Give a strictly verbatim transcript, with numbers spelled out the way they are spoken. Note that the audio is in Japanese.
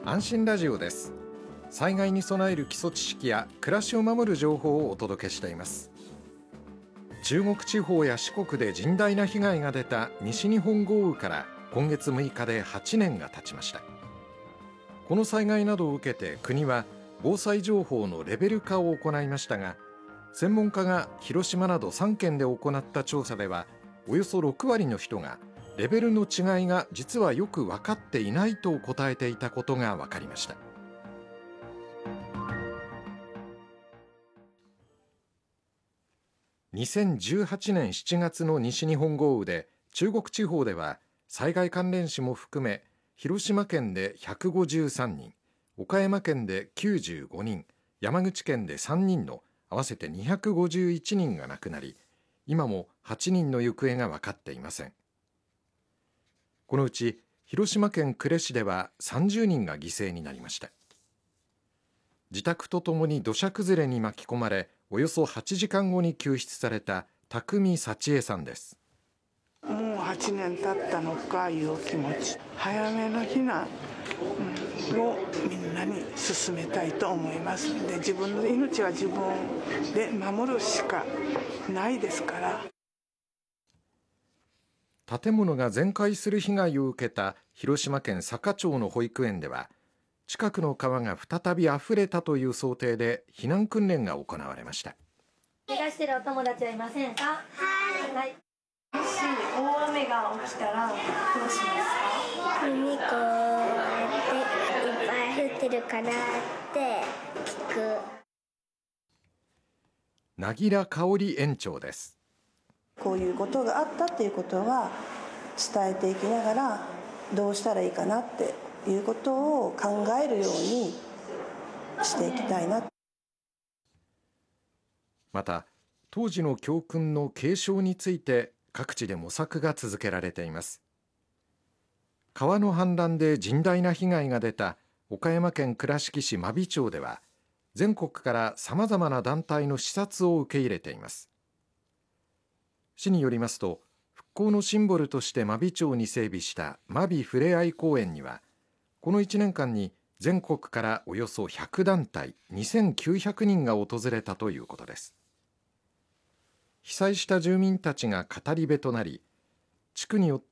安心ラジオです。災害に備える基礎知識や暮らしを守る情報をお届けしています。中国地方や四国で甚大な被害が出た西日本豪雨から今月むいかではちねんが経ちました。この災害などを受けて国は防災情報のレベル化を行いましたが、専門家が広島などさんけんで行った調査では、およそろくわりの人がレベルの違いが実はよく分かっていないと答えていたことが分かりました。にせんじゅうはちねんしちがつの西日本豪雨で中国地方では災害関連死も含め広島県でひゃくごじゅうさんにん、岡山県できゅうじゅうごにん、山口県でさんにんの合わせてにひゃくごじゅういちにんが亡くなり、今もはちにんの行方が分かっていません。このうち広島県呉市ではさんじゅうにんが犠牲になりました。自宅とともに土砂崩れに巻き込まれ、およそはちじかんごに救出された匠幸恵さんです。 もうはちねん経ったのかいう気持ち、早めの避難をみんなに進めたいと思いますので、自分の命は自分で守るしかないですから。 建物が全壊する被害を受けた広島県坂町の保育園では、近くの川が再び溢れたという想定で避難訓練が行われました。 怪我してるお友達はいませんか？はい、はい。もし大雨が起きたらどうしますか？ 海こうやっていっぱい降ってるからって聞く。 なぎらかおり園長です。 こういうことがあったっていうことは伝えていきながら、どうしたらいいかなっていうことを考えるようにしていきたいな。 また当時の教訓の継承について各地で模索が続けられています。川の氾濫で甚大な被害が出た岡山県倉敷市真備町では、全国からさまざまな団体の視察を受け入れています。市によりますと、復興のシンボルとして真備町に整備した真備ふれあい公園には、このいちねんかんに全国からおよそひゃくだんたいにせんきゅうひゃくにんが訪れたということです。被災した住民たちが語り部となり、地区によって